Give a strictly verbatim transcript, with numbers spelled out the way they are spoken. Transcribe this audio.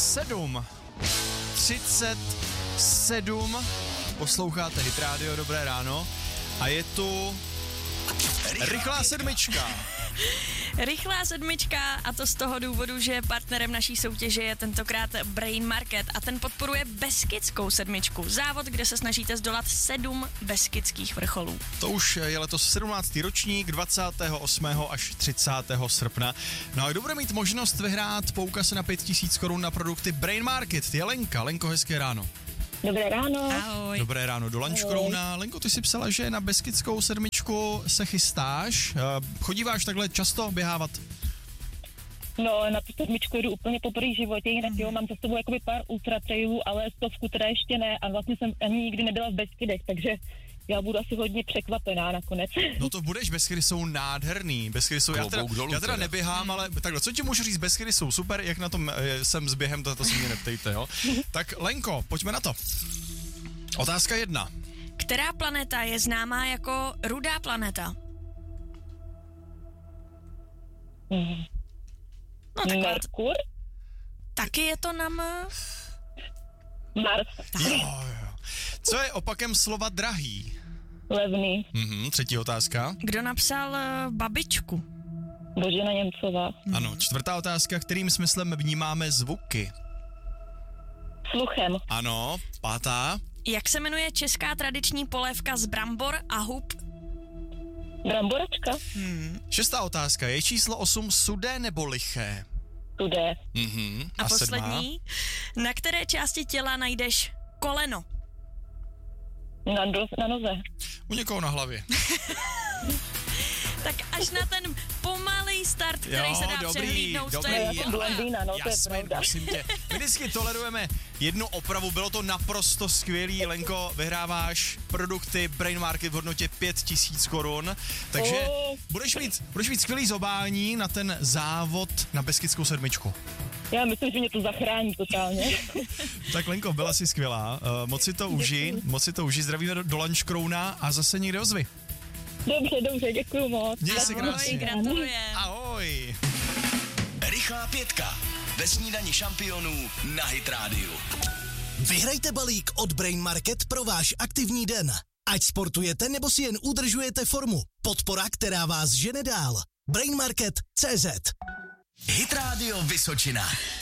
sedm třicet sedm. Posloucháte Hit Radio, dobré ráno. A je tu rychlá sedmička. Rychlá sedmička, a to z toho důvodu, že partnerem naší soutěže je tentokrát Brain Market a ten podporuje Beskidskou sedmičku. Závod, kde se snažíte zdolat sedm beskydských vrcholů. To už je letos sedmnáctý ročník, dvacátého osmého až třicátého srpna. No a kdo bude mít možnost vyhrát poukaz na pět tisíc korun na produkty Brain Market? Je Lenka. Lenko, hezké ráno. Dobré ráno. Ahoj. Dobré ráno, do Lanškrouna. Lenko, ty si psala, že na Beskidskou sedmičku se chystáš. Chodíváš takhle často běhávat? No, na tu sedmičku jedu úplně poprvé v životě, jinak jo, mám za sebou jakoby pár ultra trailů, ale stovku teda ještě ne a vlastně jsem ani nikdy nebyla v Beskydech, takže já budu asi hodně překvapená nakonec. No to budeš, Beskydy jsou nádherný. Beskydy jsou, já teda, dolů, já teda teda. neběhám, ale takhle, co ti můžu říct, Beskydy jsou super, jak na tom e, jsem s během, to, to se mě neptejte, jo. Tak Lenko, pojďme na to. Otázka jedna. Která planeta je známá jako rudá planeta? Mm. No takhle, Merkur? taky je to na M. Mars? Jo, jo. Co je opakem slova drahý? Levný? Mhm, třetí otázka. Kdo napsal uh, Babičku? Božena Němcová? Ano, čtvrtá otázka, kterým smyslem vnímáme zvuky? Sluchem? Ano, pátá. Jak se jmenuje česká tradiční polévka z brambor a hub? Bramboračka? Šestá otázka, je číslo osm sudé nebo liché? Tudé? Mhm. A, A poslední, na které části těla najdeš koleno? Na, do, na noze? U někoho na hlavě. Tak až na ten pomalý start, který Jo, se dá dobrý, přehlídnout, dobrý. to je Já jsem blondýna, no to je Jasmin, pravda. prosím tě. My vždycky tolerujeme jednu opravu, bylo to naprosto skvělý. Lenko, vyhráváš produkty Brain Market v hodnotě pět tisíc korun, takže Oh. budeš mít, budeš mít skvělý zobání na ten závod na Beskidskou sedmičku. Já myslím, že mě to zachrání totálně. Tak Lenko, byla jsi skvělá, uh, moc si to uži, moc si to uži, zdravíme do, do Lanškrouna a zase někde ozvi. Dobře, dobře, děkuju moc. Měj se Ahoj, krásně. gratulujem. Ahoj. Rychlá pětka. Ve snídani šampionů na Hit Radio. Vyhrajte balík od Brain Market pro váš aktivní den. Ať sportujete nebo si jen udržujete formu. Podpora, která vás žene dál. brain market tečka cé zet. Hit Radio Vysočina.